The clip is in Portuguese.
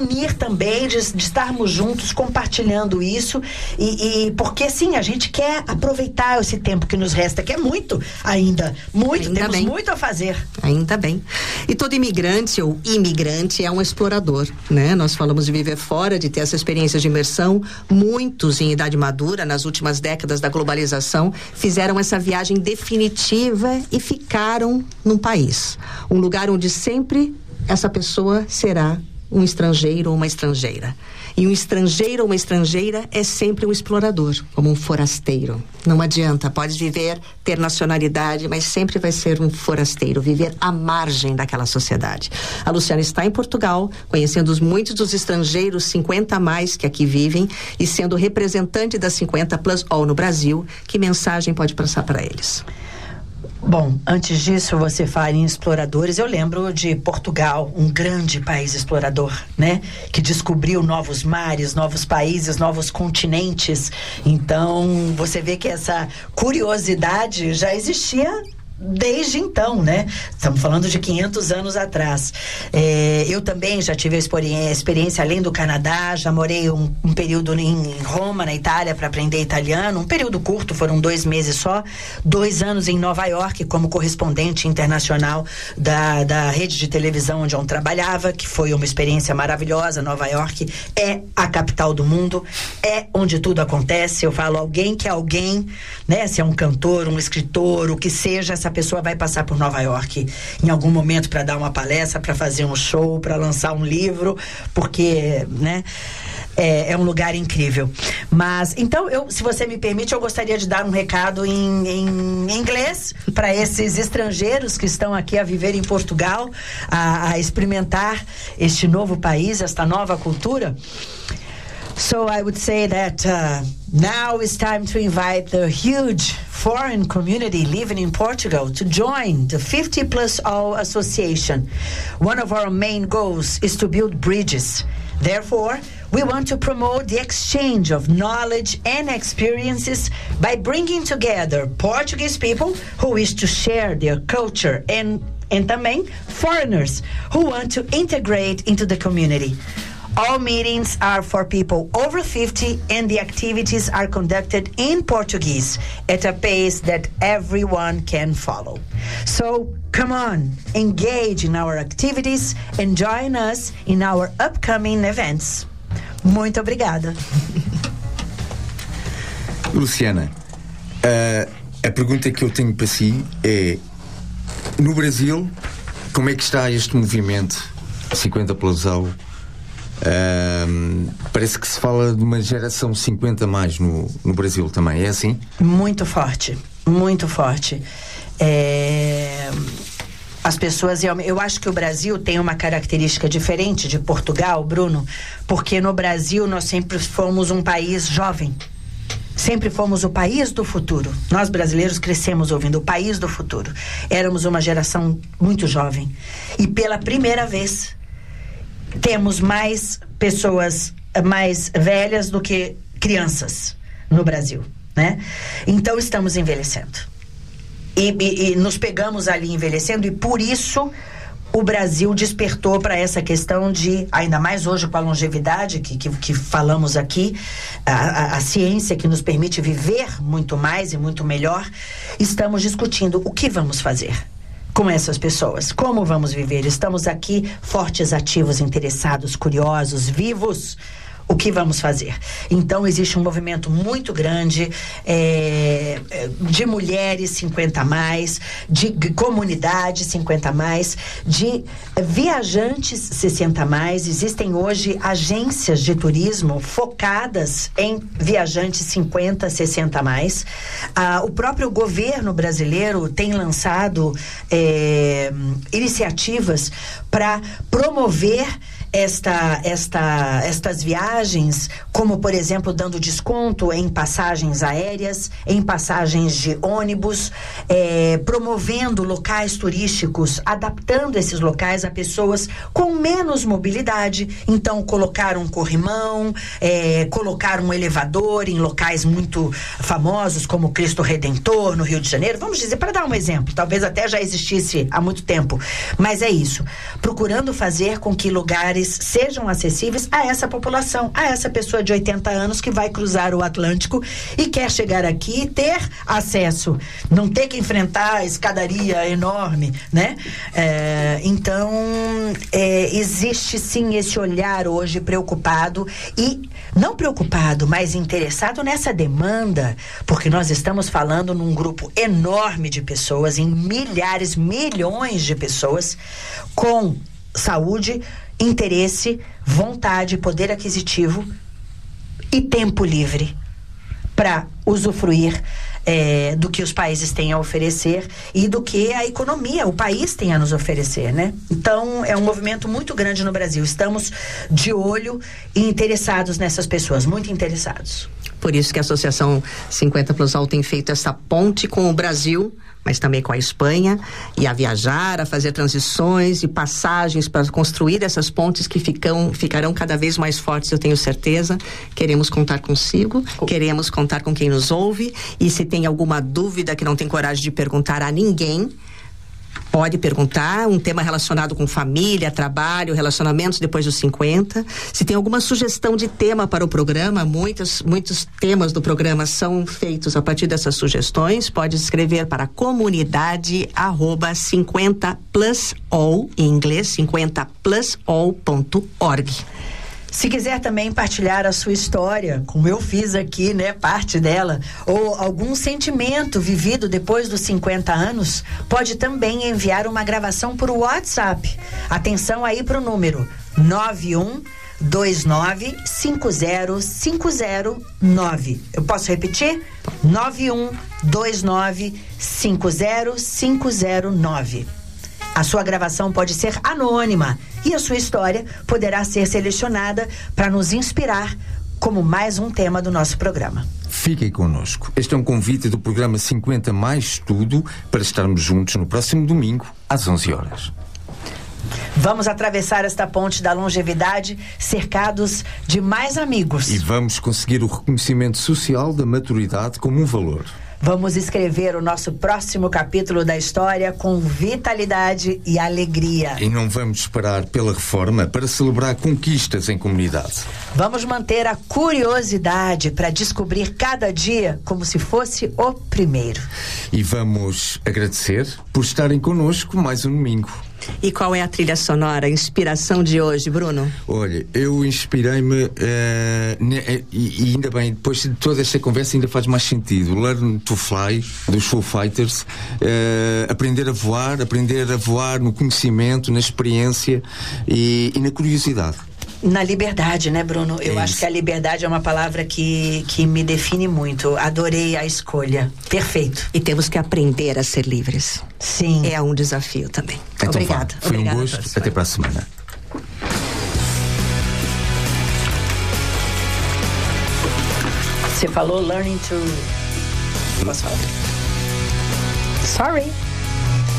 unir também, de estarmos juntos compartilhando isso e porque sim, a gente quer aproveitar esse tempo que nos resta, que é muito ainda temos muito a fazer. Ainda bem. E todo imigrante ou imigrante é um explorador, né? Nós falamos de viver fora, de ter essa experiência de imersão. Muitos em idade madura, nas últimas décadas da globalização, fizeram essa viagem definitiva e ficaram num país, um lugar onde sempre essa pessoa será um estrangeiro ou uma estrangeira. E um estrangeiro ou uma estrangeira é sempre um explorador, como um forasteiro. Não adianta, pode viver, ter nacionalidade, mas sempre vai ser um forasteiro, viver à margem daquela sociedade. A Luciana está em Portugal, conhecendo muitos dos estrangeiros 50 a mais que aqui vivem e sendo representante da 50 Plus All no Brasil. Que mensagem pode passar para eles? Bom, antes disso, você fala em exploradores, eu lembro de Portugal, um grande país explorador, né? Que descobriu novos mares, novos países, novos continentes. Então, você vê que essa curiosidade já existia desde então, né? Estamos falando de 500 anos atrás. Eu também já tive a experiência além do Canadá, já morei um período em Roma, na Itália, para aprender italiano, um período curto, foram 2 meses só, 2 anos em Nova York como correspondente internacional da rede de televisão onde eu trabalhava, que foi uma experiência maravilhosa. Nova York é a capital do mundo, é onde tudo acontece. Eu falo alguém que é alguém, né? Se é um cantor, um escritor, o que seja, essa pessoa vai passar por Nova York em algum momento para dar uma palestra, para fazer um show, para lançar um livro, porque, né, é um lugar incrível. Mas, então, se você me permite, eu gostaria de dar um recado em inglês para esses estrangeiros que estão aqui a viver em Portugal, a experimentar este novo país, esta nova cultura. So I would say that now it's time to invite the huge foreign community living in Portugal to join the 50 Plus All Association. One of our main goals is to build bridges. Therefore, we want to promote the exchange of knowledge and experiences by bringing together Portuguese people who wish to share their culture and também foreigners who want to integrate into the community. All meetings are for people over 50 and the activities are conducted in Portuguese at a pace that everyone can follow. So, come on, engage in our activities and join us in our upcoming events. Muito obrigada. Luciana, a pergunta que eu tenho para si é: no Brasil, como é que está este movimento 50 Plus All? Parece que se fala de uma geração 50 mais no Brasil também, é assim? Muito forte, muito forte. As pessoas, eu acho que o Brasil tem uma característica diferente de Portugal, Bruno, porque no Brasil nós sempre fomos um país jovem. Sempre fomos o país do futuro. Nós brasileiros crescemos ouvindo o país do futuro. Éramos uma geração muito jovem. E pela primeira vez temos mais pessoas mais velhas do que crianças no Brasil, né? Então estamos envelhecendo. E nos pegamos ali envelhecendo, e por isso o Brasil despertou para essa questão de, ainda mais hoje com a longevidade que falamos aqui, a ciência que nos permite viver muito mais e muito melhor, estamos discutindo o que vamos fazer com essas pessoas, como vamos viver. Estamos aqui fortes, ativos, interessados, curiosos, vivos. O que vamos fazer? Então existe um movimento muito grande de mulheres 50 a mais, de comunidade 50 a mais, de viajantes 60 a mais. Existem hoje agências de turismo focadas em viajantes 50, 60 a mais. O próprio governo brasileiro tem lançado iniciativas para promover estas viagens, como por exemplo dando desconto em passagens aéreas, em passagens de ônibus, promovendo locais turísticos, adaptando esses locais a pessoas com menos mobilidade. Então colocar um corrimão, colocar um elevador em locais muito famosos como Cristo Redentor no Rio de Janeiro, vamos dizer, para dar um exemplo, talvez até já existisse há muito tempo, mas é isso, procurando fazer com que lugares mares sejam acessíveis a essa população, a essa pessoa de 80 anos que vai cruzar o Atlântico e quer chegar aqui e ter acesso, não ter que enfrentar a escadaria enorme, né? Então, existe sim esse olhar hoje preocupado e não preocupado, mas interessado nessa demanda, porque nós estamos falando num grupo enorme de pessoas, em milhares, milhões de pessoas com saúde, interesse, vontade, poder aquisitivo e tempo livre para usufruir do que os países têm a oferecer e do que a economia, o país tem a nos oferecer, né? Então, é um movimento muito grande no Brasil. Estamos de olho e interessados nessas pessoas, muito interessados. Por isso que a Associação 50 Plus All tem feito essa ponte com o Brasil, mas também com a Espanha, e a viajar, a fazer transições e passagens para construir essas pontes que ficarão cada vez mais fortes, eu tenho certeza. Queremos contar consigo, queremos contar com quem nos ouve, e se tem alguma dúvida que não tem coragem de perguntar a ninguém, pode perguntar, um tema relacionado com família, trabalho, relacionamentos depois dos 50. Se tem alguma sugestão de tema para o programa, muitos temas do programa são feitos a partir dessas sugestões. Pode escrever para comunidade@50plusall, em inglês, 50plusall.org. Se quiser também partilhar a sua história, como eu fiz aqui, né, parte dela, ou algum sentimento vivido depois dos 50 anos, pode também enviar uma gravação por WhatsApp. Atenção aí para o número 912950509. Eu posso repetir? 912950509. A sua gravação pode ser anônima e a sua história poderá ser selecionada para nos inspirar como mais um tema do nosso programa. Fiquem connosco. Este é um convite do programa 50 mais Tudo para estarmos juntos no próximo domingo às 11 horas. Vamos atravessar esta ponte da longevidade cercados de mais amigos. E vamos conseguir o reconhecimento social da maturidade como um valor. Vamos escrever o nosso próximo capítulo da história com vitalidade e alegria. E não vamos esperar pela reforma para celebrar conquistas em comunidade. Vamos manter a curiosidade para descobrir cada dia como se fosse o primeiro. E vamos agradecer por estarem connosco mais um domingo. E qual é a trilha sonora, a inspiração de hoje, Bruno? Olha, eu inspirei-me e ainda bem, depois de toda esta conversa ainda faz mais sentido. Learn to Fly, dos Foo Fighters, aprender a voar no conhecimento, na experiência e na curiosidade. Na liberdade, né, Bruno? Eu acho que a liberdade é uma palavra que me define muito. Adorei a escolha. Perfeito. E temos que aprender a ser livres. Sim. É um desafio também. Então, obrigada. Foi um gosto. Até para a semana. Você falou learning to... Posso falar? Sorry.